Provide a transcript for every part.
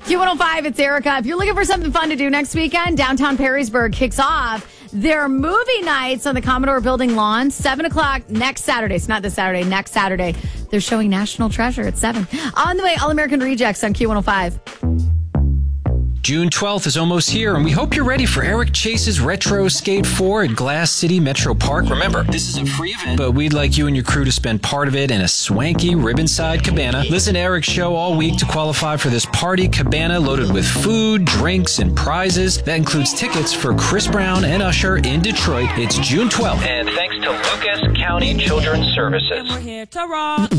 Q105, it's Erica. If you're looking for something fun to do next weekend, downtown Perrysburg kicks off their movie nights on the Commodore Building lawn, 7 o'clock next Saturday. It's not this Saturday, next Saturday. They're showing National Treasure at 7. On the way, All American Rejects on Q105. June 12th is almost here, and we hope you're ready for Eric Chase's Retro Skate 4 at Glass City Metro Park. Remember, this is a free event, but we'd like you and your crew to spend part of it in a swanky ribbon-side cabana. Listen to Eric's show all week to qualify for this party cabana loaded with food, drinks, and prizes. That includes tickets for Chris Brown and Usher in Detroit. It's June 12th. And thanks to Lucas County Children's Services. And we're here to rock.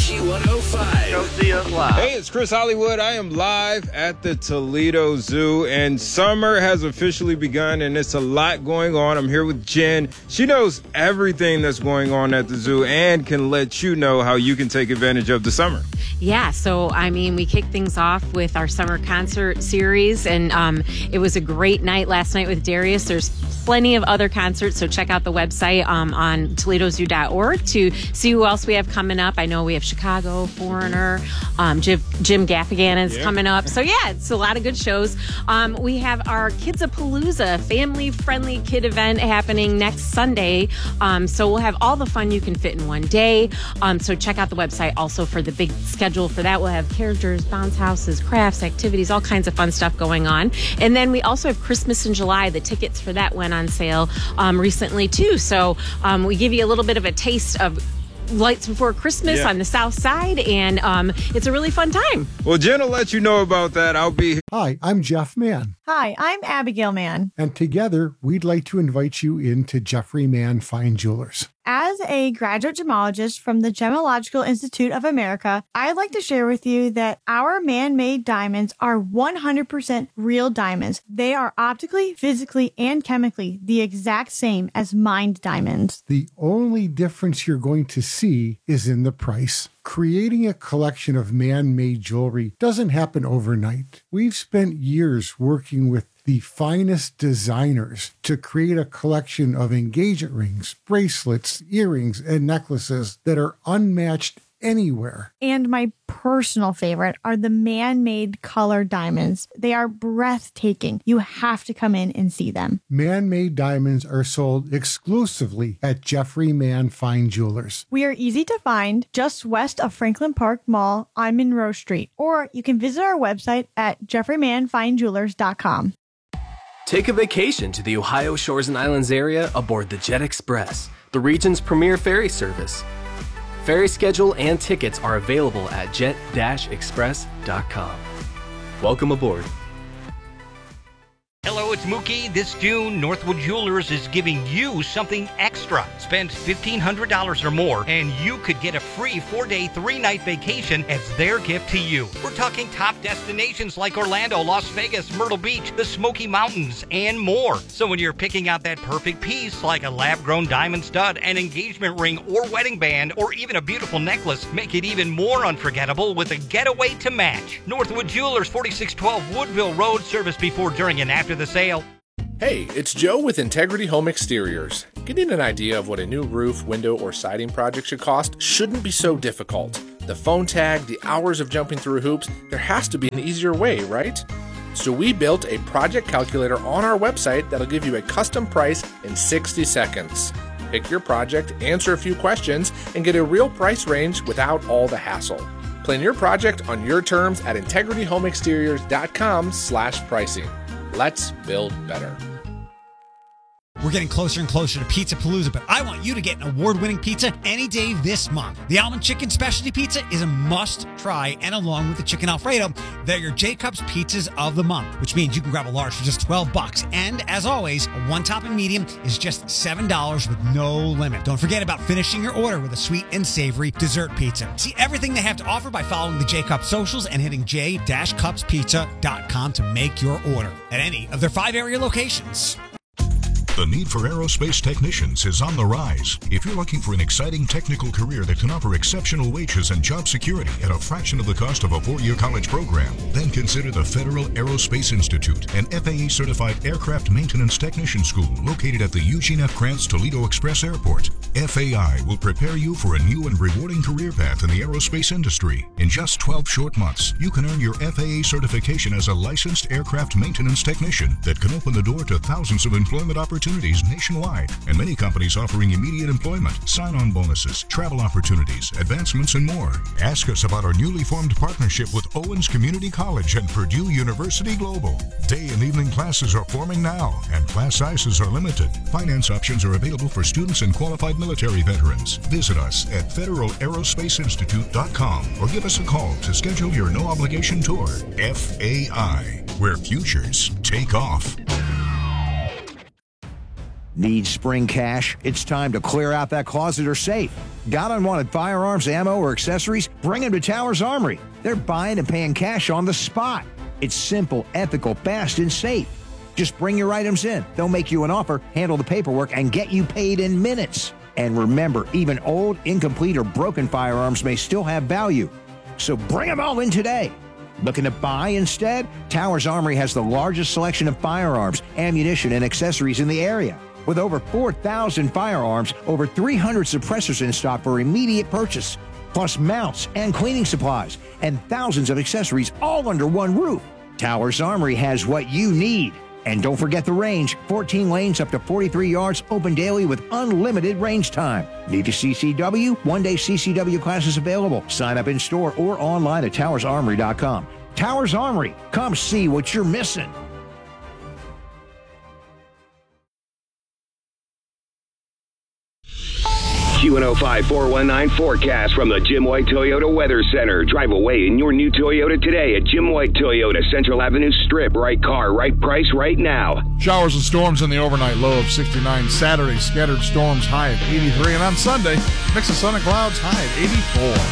Q105. Go see us live. Hey, it's Chris Hollywood. I am live at the Toledo Zoo, and summer has officially begun, and it's a lot going on. I'm here with Jen. She knows everything that's going on at the zoo and can let you know how you can take advantage of the summer. Yeah, so, we kicked things off with our summer concert series, and it was a great night last night with Darius. There's plenty of other concerts, so check out the website on toledozoo.org to see who else we have coming up. I know we have Chicago, Foreigner, Jim Gaffigan is coming up. So, yeah, it's a lot of good shows. We have our Kids-a-Palooza family-friendly kid event happening next Sunday. So we'll have all the fun you can fit in one day. So check out the website also for the big schedule for that. We'll have characters, bounce houses, crafts, activities, all kinds of fun stuff going on. And then we also have Christmas in July. The tickets for that went on sale recently too. So we give you a little bit of a taste of Lights Before Christmas on the South Side, and it's a really fun time. Well, Jen will let you know about that. I'll be here. Hi, I'm Jeff Mann. Hi, I'm Abigail Mann. And together, we'd like to invite you into Jeffrey Mann Fine Jewelers. As a graduate gemologist from the Gemological Institute of America, I'd like to share with you that our man-made diamonds are 100% real diamonds. They are optically, physically, and chemically the exact same as mined diamonds. The only difference you're going to see is in the price. Creating a collection of man-made jewelry doesn't happen overnight. We've spent years working with the finest designers to create a collection of engagement rings, bracelets, earrings, and necklaces that are unmatched anywhere. And my personal favorite are the man-made color diamonds. They are breathtaking. You have to come in and see them. Man-made diamonds are sold exclusively at Jeffrey Mann Fine Jewelers. We are easy to find just west of Franklin Park Mall on Monroe Street. Or you can visit our website at jeffreymannfinejewelers.com. Take a vacation to the Ohio Shores and Islands area aboard the Jet Express, the region's premier ferry service. Ferry schedule and tickets are available at jet-express.com. Welcome aboard. Hello, it's Mookie. This June, Northwood Jewelers is giving you something extra. Spend $1,500 or more, and you could get a free 4-day, 3-night vacation as their gift to you. We're talking top destinations like Orlando, Las Vegas, Myrtle Beach, the Smoky Mountains, and more. So when you're picking out that perfect piece, like a lab-grown diamond stud, an engagement ring, or wedding band, or even a beautiful necklace, make it even more unforgettable with a getaway to match. Northwood Jewelers, 4612 Woodville Road, service before, during, and after the sale. Hey, it's Joe with Integrity Home Exteriors. Getting an idea of what a new roof, window, or siding project should cost shouldn't be so difficult. The phone tag, the hours of jumping through hoops, there has to be an easier way, right? So we built a project calculator on our website that'll give you a custom price in 60 seconds. Pick your project, answer a few questions, and get a real price range without all the hassle. Plan your project on your terms at integrityhomeexteriors.com/pricing. Let's build better. We're getting closer and closer to Pizza Palooza, but I want you to get an award-winning pizza any day this month. The Almond Chicken Specialty Pizza is a must-try, and along with the Chicken Alfredo, they're your Jacob's Pizzas of the month, which means you can grab a large for just $12. And as always, a one-topping medium is just $7 with no limit. Don't forget about finishing your order with a sweet and savory dessert pizza. See everything they have to offer by following the J-Cups socials and hitting j-cupspizza.com to make your order at any of their 5 area locations. The need for aerospace technicians is on the rise. If you're looking for an exciting technical career that can offer exceptional wages and job security at a fraction of the cost of a 4-year college program, then consider the Federal Aerospace Institute, an FAA-certified aircraft maintenance technician school located at the Eugene F. Krantz Toledo Express Airport. FAI will prepare you for a new and rewarding career path in the aerospace industry. In just 12 short months, you can earn your FAA certification as a licensed aircraft maintenance technician that can open the door to thousands of employment opportunities nationwide, and many companies offering immediate employment, sign-on bonuses, travel opportunities, advancements, and more. Ask us about our newly formed partnership with Owens Community College and Purdue University Global. Day and evening classes are forming now, and class sizes are limited. Finance options are available for students and qualified military veterans. Visit us at federalaerospaceinstitute.com or give us a call to schedule your no-obligation tour. FAI, where futures take off. Need spring cash? It's time to clear out that closet or safe. Got unwanted firearms, ammo, or accessories? Bring them to Towers Armory. They're buying and paying cash on the spot. It's simple, ethical, fast, and safe. Just bring your items in. They'll make you an offer, handle the paperwork, and get you paid in minutes. And remember, even old, incomplete, or broken firearms may still have value. So bring them all in today. Looking to buy instead? Towers Armory has the largest selection of firearms, ammunition, and accessories in the area. With over 4,000 firearms, over 300 suppressors in stock for immediate purchase, plus mounts and cleaning supplies, and thousands of accessories all under one roof. Towers Armory has what you need. And don't forget the range, 14 lanes up to 43 yards, open daily with unlimited range time. Need a CCW? One-day CCW classes available. Sign up in store or online at towersarmory.com. Towers Armory, come see what you're missing. Q105 419 forecast from the Jim White Toyota Weather Center. Drive away in your new Toyota today at Jim White Toyota, Central Avenue Strip. Right car, right price, right now. Showers and storms in the overnight, low of 69. Saturday, scattered storms, high of 83. And on Sunday, mix of sun and clouds, high of 84.